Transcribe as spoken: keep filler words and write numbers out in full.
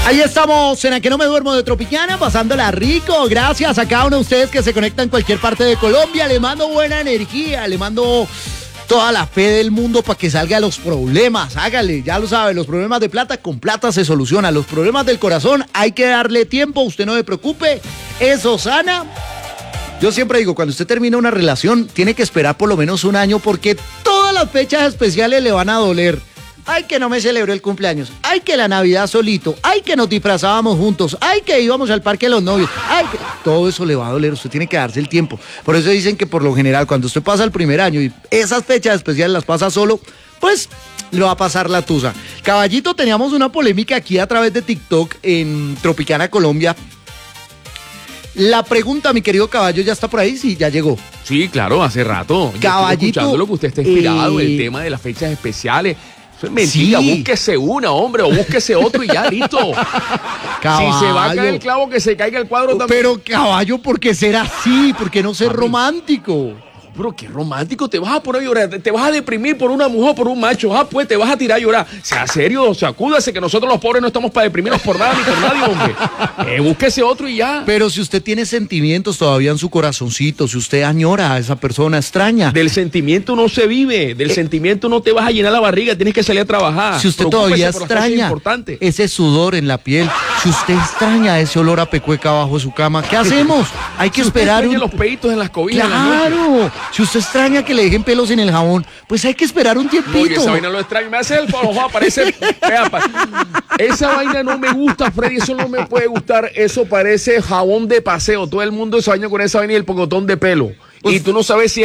Ahí estamos en A Que No Me Duermo de Tropicana, pasándola rico. Gracias a cada uno de ustedes que se conecta en cualquier parte de Colombia. Le mando buena energía, le mando toda la fe del mundo para que salga los problemas. Hágale, ya lo sabe, los problemas de plata con plata se solucionan. Los problemas del corazón hay que darle tiempo, usted no se preocupe, eso sana. Yo siempre digo, cuando usted termina una relación, tiene que esperar por lo menos un año porque todas las fechas especiales le van a doler. Ay, que no me celebró el cumpleaños. Ay, que la Navidad solito. Ay, que nos disfrazábamos juntos. Ay, que íbamos al parque de los novios. Ay, que... todo eso le va a doler. Usted tiene que darse el tiempo. Por eso dicen que por lo general, cuando usted pasa el primer año y esas fechas especiales las pasa solo, pues le va a pasar la tusa. Caballito, teníamos una polémica aquí a través de TikTok en Tropicana, Colombia. La pregunta, mi querido Caballo, ¿ya está por ahí? Sí, ya llegó. Sí, claro, hace rato. Yo Caballito. estoy escuchando lo que usted está inspirado, eh... el tema de las fechas especiales. Eso es mentira, Sí. búsquese una, hombre, o búsquese otro y ya, listo. Caballo. Si se va a caer el clavo, que se caiga el cuadro también. Pero, Caballo, ¿por qué ser así? ¿Por qué no ser Papi. romántico? Pero qué romántico, te vas a poner a llorar, te vas a deprimir por una mujer, por un macho, ah, pues te vas a tirar a llorar. Sea serio, sacúdase, que nosotros los pobres no estamos para deprimirnos por nada ni por nadie, hombre. Eh, búsquese otro y ya. Pero si usted tiene sentimientos todavía en su corazoncito, si usted añora a esa persona extraña, Del sentimiento no se vive, del Eh, sentimiento no te vas a llenar la barriga, tienes que salir a trabajar. si usted Preocúpese todavía por las cosas extraña importantes. ese sudor en la piel, si usted extraña ese olor a pecueca bajo de su cama, ¿qué hacemos? Hay que Si usted esperar extraña un... los peitos en las cobijas en la noche. Claro, si usted extraña que le dejen pelos en el jabón, pues hay que esperar un Oye, tiempito. esa vaina lo extraño. Me hace el favor, Juan, parece. Vea, pa- esa vaina no me gusta, Freddy. Eso no me puede gustar. Eso parece jabón de paseo. Todo el mundo se baña con esa vaina y el pocotón de pelo. Y tú no sabes si